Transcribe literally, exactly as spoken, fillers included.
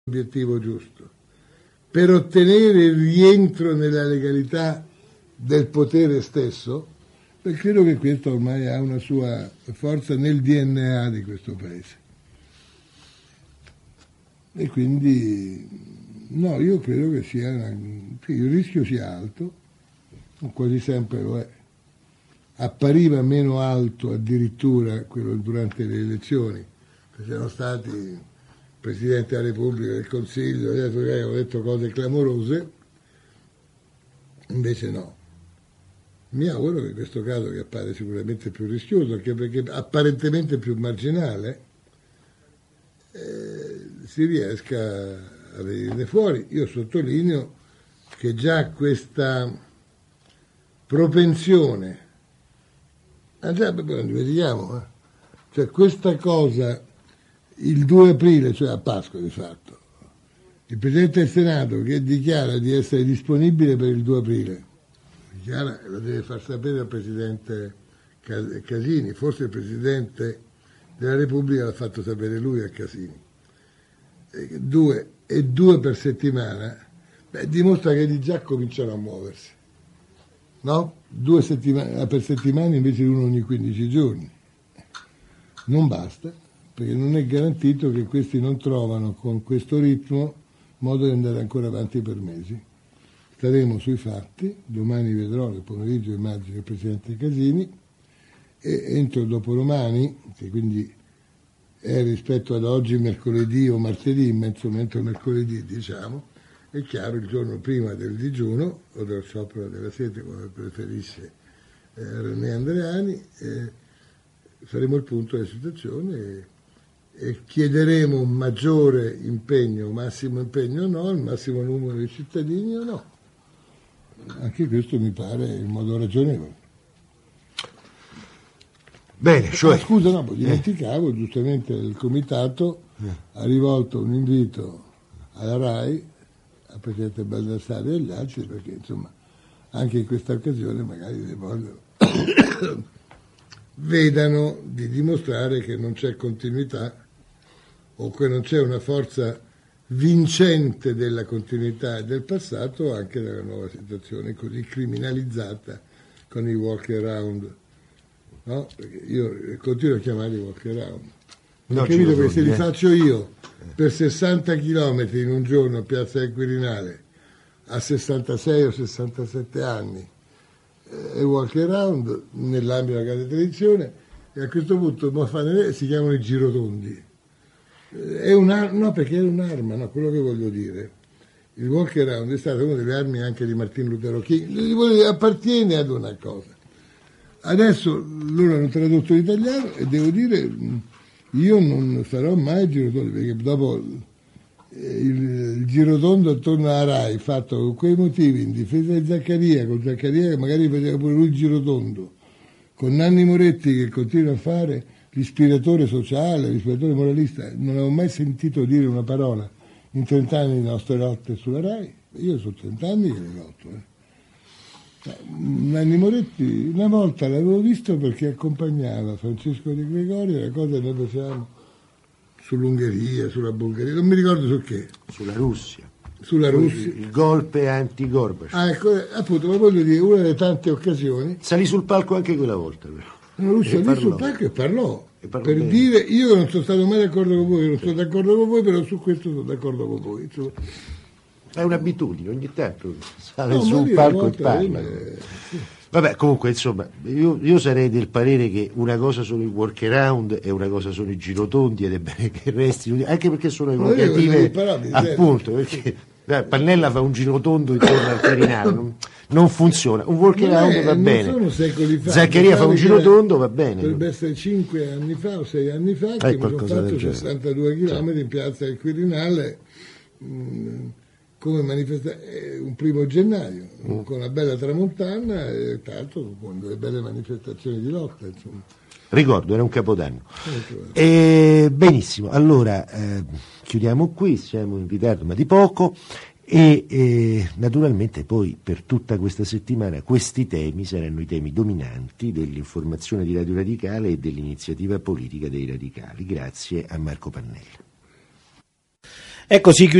l'obiettivo giusto, per ottenere il rientro nella legalità del potere stesso, perché credo che questo ormai ha una sua forza nel D N A di questo paese. E quindi no, io credo che sia una, che il rischio sia alto, quasi sempre lo è. Appariva meno alto addirittura quello durante le elezioni, perché erano stati il Presidente della Repubblica, del Consiglio, ho detto cose clamorose, invece no. Mi auguro che in questo caso, che appare sicuramente più rischioso, anche perché apparentemente più marginale, eh, si riesca a venirne fuori. Io sottolineo che già questa propensione, ah già, poi non dimentichiamo, eh, cioè questa cosa, il due aprile, cioè a Pasqua di fatto, il Presidente del Senato che dichiara di essere disponibile per il due aprile, dichiara, lo deve far sapere al Presidente Casini, forse il Presidente della Repubblica l'ha fatto sapere lui a Casini, e due, e due per settimana, beh, dimostra che di già cominciano a muoversi, no? Due settimane per settimana invece di uno ogni quindici giorni. Non basta, perché non è garantito che questi non trovano con questo ritmo modo di andare ancora avanti per mesi. Staremo sui fatti, domani vedrò nel pomeriggio immagino il Presidente Casini, e entro dopodomani, che quindi è rispetto ad oggi mercoledì o martedì, mezzo entro mercoledì diciamo, è chiaro il giorno prima del digiuno o dello sciopero della sete, come preferisce eh, René Andreani, eh, faremo il punto della situazione e, e chiederemo un maggiore impegno, un massimo impegno o no, il massimo numero di cittadini o no. Anche questo mi pare in modo ragionevole. Bene, cioè... Ah, scusa, no, dimenticavo, eh. giustamente il Comitato eh. ha rivolto un invito alla RAI, al Presidente Baldassarri e agli altri, perché insomma anche in questa occasione magari vogliono vedano di dimostrare che non c'è continuità o che non c'è una forza vincente della continuità e del passato anche nella nuova situazione così criminalizzata con i walk around, no? Perché io continuo a chiamarli walk around, ho capito che se li faccio io per sessanta chilometri in un giorno a Piazza del Quirinale a sessantasei o sessantasette anni e walk around nell'ambito della grande tradizione, e a questo punto si chiamano i girotondi. È un'arma, no, perché è un'arma, no, quello che voglio dire. Il walk around è stata una delle armi anche di Martin Lutero King, appartiene ad una cosa. Adesso loro hanno tradotto l'italiano e devo dire, io non sarò mai girotondo, perché dopo il, il girotondo attorno alla RAI fatto con quei motivi in difesa di Zaccaria, con Zaccaria che magari faceva pure lui il girotondo, con Nanni Moretti che continua a fare l'ispiratore sociale, l'ispiratore moralista, non avevo mai sentito dire una parola in trent'anni di nostre lotte sulla RAI. Io sono trent'anni che le lotto. Eh. Nanni Moretti una volta l'avevo visto perché accompagnava Francesco De Gregorio, la cosa che noi facevamo sull'Ungheria, sulla Bulgaria, non mi ricordo su che. Sulla Russia. Sulla Russia. Il golpe anti-Gorbaciov. Ah, ecco, appunto, ma voglio dire, una delle tante occasioni. Salì sul palco anche quella volta, però. No, lui salì sul palco e parlò, e parlò per bene. dire io non sono stato mai d'accordo con voi, non sono d'accordo con voi, però su questo sono d'accordo con voi. Insomma. È un'abitudine, ogni tanto sale no, su un palco e parla. Eh, sì. Vabbè, comunque, insomma, io, io sarei del parere che una cosa sono i workaround e una cosa sono i girotondi, ed è bene che resti, anche perché sono evocative, appunto, perché eh, Pannella fa un girotondo intorno al Quirinale, non, non funziona. Un workaround è, va bene. Zaccaria fa un girotondo, va bene. Dovrebbe essere cinque anni fa o sei anni fa che eh, mi sono fatto sessantadue chilometri in piazza del Quirinale. Mh, come manifestazione, un primo gennaio, mm. con una bella tramontana e tra l'altro con delle belle manifestazioni di lotta. Insomma. Ricordo, era un capodanno. E, benissimo, allora eh, chiudiamo qui, siamo in ritardo ma di poco e eh, naturalmente poi per tutta questa settimana questi temi saranno i temi dominanti dell'informazione di Radio Radicale e dell'iniziativa politica dei Radicali. Grazie a Marco Pannella. E così